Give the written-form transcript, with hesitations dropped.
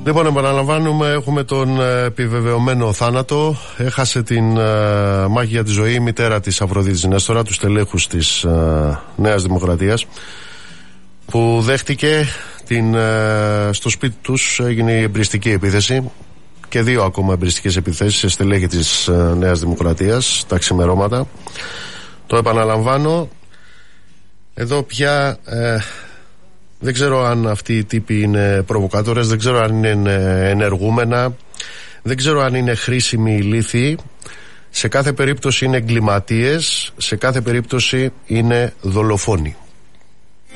Λοιπόν, επαναλαμβάνουμε, έχουμε τον επιβεβαιωμένο θάνατο. Έχασε την μάχη για τη ζωή η μητέρα της Αφροδίτης Νέστορα, του στελέχους της Νέας Δημοκρατίας, που δέχτηκε στο σπίτι τους έγινε η εμπριστική επίθεση και 2 ακόμα εμπριστικές επιθέσεις σε στελέχη της Νέας Δημοκρατίας τα ξημερώματα. Το επαναλαμβάνω, εδώ πια δεν ξέρω αν αυτοί οι τύποι είναι προβοκάτορες, δεν ξέρω αν είναι ενεργούμενα, δεν ξέρω αν είναι χρήσιμοι ηλίθιοι. Σε κάθε περίπτωση είναι εγκληματίες, σε κάθε περίπτωση είναι δολοφόνοι.